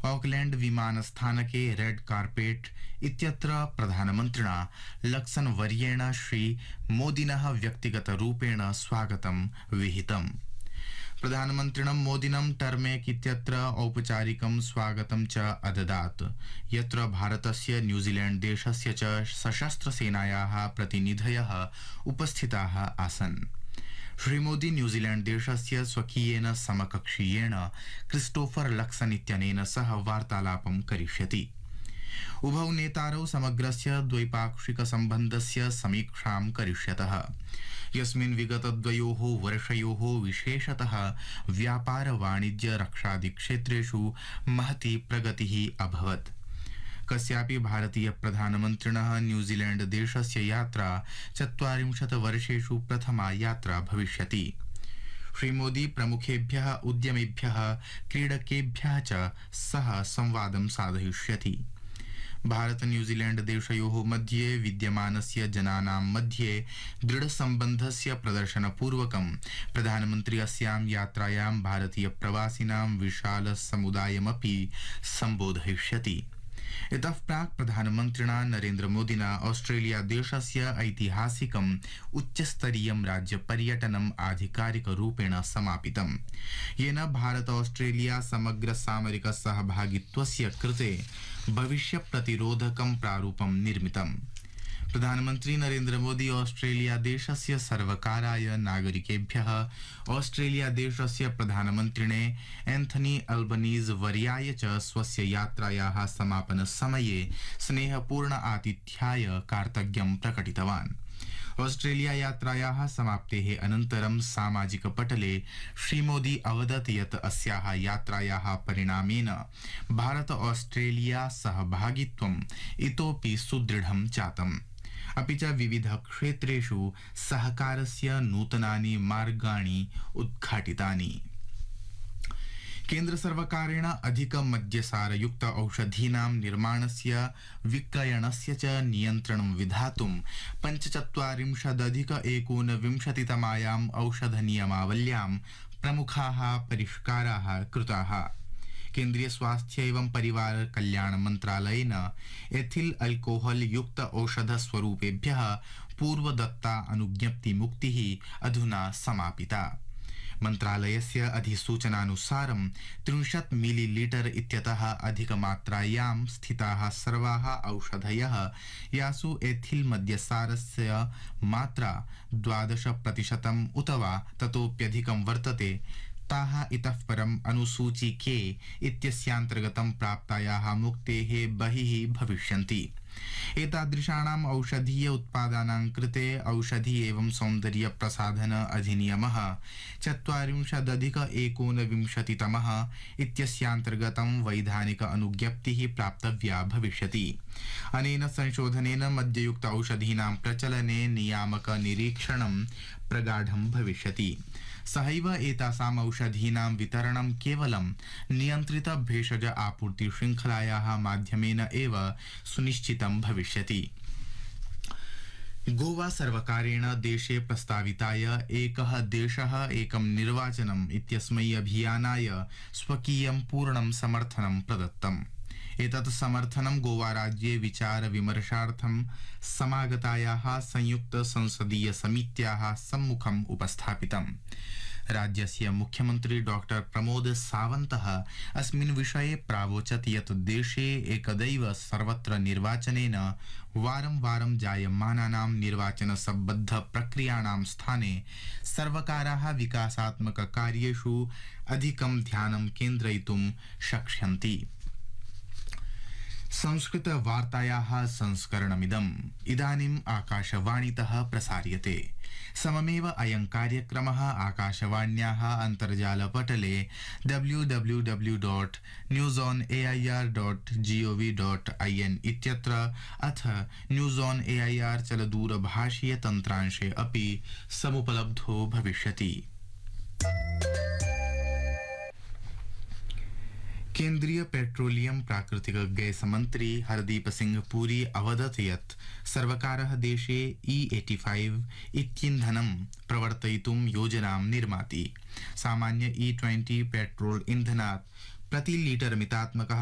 Auckland विमानस्थानके red carpet इत्यत्र प्रधानमन्त्रिणा Luxon वर्येण श्री मोदिनः व्यक्तिगतरूपेण स्वागतं विहितम्। प्रधानमन्त्रिणं मोदिनं टर्मेक इत्यत्र औपचारिकं स्वागतं च अददात्, यत्र भारतस्य न्यूजीलैंड देशस्य च सशस्त्र सेनायाः प्रतिनिधयः उपस्थिताः आसन्। श्रीमोदी न्यूजीलैंड देशस्य स्वकीयेन समकक्षीयेण क्रिस्टोफर लक्सन इत्यनेन सह वार्तालापं करिष्यति। उभौ नेतारौ समग्रस्य द्वैपाक्षिक सम्बन्धस्य समीक्षां करिष्यतः, यस्मिन् विगतद्वयोः वर्षयोः विशेषतः व्यापार वाणिज्य रक्षादि क्षेत्रेषु महती प्रगतिः अभवत्। कस्यापि भारतीय प्रधानमन्त्रिणः न्यूजीलैंड देशस्य यात्रा 40 वर्षेषु प्रथमा यात्रा भविष्यति। श्रीमोदी प्रमुखेभ्यः उद्यमिभ्यः क्रीडकेभ्यः च सह संवादं साधयिष्यति। भारत न्यूजीलैंड देशयोः मध्ये विद्यमानस्य जनानां मध्ये दृढसम्बन्धस्य प्रदर्शनपूर्वकं प्रधानमन्त्री अस्यां यात्रायां भारतीय प्रवासिनां विशाल समुदायमपि सम्बोधयिष्यति। इतः प्राक् प्रधानमन्त्रिणा नरेन्द्र मोदिना ऑस्ट्रेलिया देशस्य ऐतिहासिकम् उच्चस्तरीयं राज्यपर्यटनम् आधिकारिकरूपेण समापितम्, येन भारत ऑस्ट्रेलिया समग्र सामरिक सहभागित्वस्य कृते भविष्य प्रतिरोधकं प्रारूपं निर्मितम्। प्रधानमन्त्री नरेन्द्र मोदी ऑस्ट्रेलिया देशस्य सर्वकाराय नागरिकेभ्यः ऑस्ट्रेलिया देशस्य प्रधानमन्त्रिणे एंथनी अल्बनीज वर्याय च स्वस्य यात्रायाः समापन समये स्नेहपूर्ण आतिथ्याय कार्तज्ञं प्रकटितवान्। ऑस्ट्रेलिया यात्रायाः समाप्तेः अनन्तरं सामाजिक पटले श्रीमोदी अवदत् यत् अस्याः यात्रायाः परिणामेन भारत ऑस्ट्रेलिया सहभागित्वम् इतोपि सुदृढं जातम्, अपि च विविध क्षेत्रेषु सहकारस्य नूतनानि मार्गाणि उद्घाटितानि। केन्द्र सर्वकारेण अधिक मद्यसारयुक्त औषधीनां निर्माणस्य विक्रयणस्य च नियन्त्रणं विधातुं 45+19 औषधनियमावल्यां प्रमुखाः परिष्काराः कृताः। केन्द्रीय स्वास्थ्य एवं परिवार कल्याण मंत्रालयेन एथिल अल्कोहल युक्त औषध स्वरूपेभ्यः पूर्वदत्ता अनुज्ञप्ति मुक्तिः अधुना समापिता। मंत्रालयस्य अधिसूचनानुसारं 30 मिलीलीटर इत्यतः अधिकमात्रायां स्थिताः सर्वाः औषधयः, यासु एथिल मद्यसारस्य मात्रा 12% उत वा ततोप्यधिकं वर्तते, ताः इतः परम् अनुसूची के इत्यस्यान्तर्गतं प्राप्तायाः मुक्तेः बहिः भविष्यन्ति। एतादृशानाम् औषधीय उत्पादानां कृते औषधि एवं सौन्दर्य प्रसाधन अधिनियमः 40+19 इत्यस्यान्तर्गतं वैधानिक अनुज्ञप्तिः प्राप्तव्या भविष्यति। अनेन संशोधनेन मद्ययुक्त औषधीनां प्रचलने नियामक निरीक्षणं प्रगाढं भविष्यति। सहैव एतासाम् औषधीनां वितरणं केवलं नियन्त्रित भेषज आपूर्ति श्रृंखलायाः माध्यमेन एव सुनिश्चितं भविष्यति। गोवा सर्वकारेण देशे प्रस्ताविताय एकः देशः एकं निर्वाचनम् इत्यस्मै अभियानाय स्वकीयं पूर्णं समर्थनं प्रदत्तम्। एतत् समर्थनं गोवा राज्ये विचार विमर्शार्थं समागतायाः संयुक्त संसदीय समित्याः सम्मुखम् उपस्थापितम्। राज्यस्य मुख्यमन्त्री डॉक्टर प्रमोद सावन्तः अस्मिन् विषये प्रावोचत् यत् देशे एकदैव सर्वत्र निर्वाचनेन वारं वारं जायमानानां निर्वाचन सम्बद्ध प्रक्रियाणां स्थाने सर्वकाराः विकासात्मक कार्येषु अधिकं ध्यानं केन्द्रयितुं शक्ष्यन्ति। संस्कृत वार्तायाः संस्करणमिदम् इदानीम् आकाशवाणीतः प्रसार्यते। सममेव अयं कार्यक्रमः आकाशवाण्याः अन्तर्जालपटले www.newsonair.gov.in इत्यत्र अथ न्यूज़ ऑन एआईआर चलदूरभाषीय तन्त्रांशे अपि समुपलब्धो भविष्यति। केन्द्रीय पेट्रोलियम प्राकृतिक गैस मंत्री हरदीप सिंह पुरी अवदत् यत् सर्वकारः देशे E85 इत्यीन्धनं प्रवर्तयितुं योजनां निर्माति। सामान्य E20 पेट्रोल इन्धनात् प्रति लीटर मितात्मकः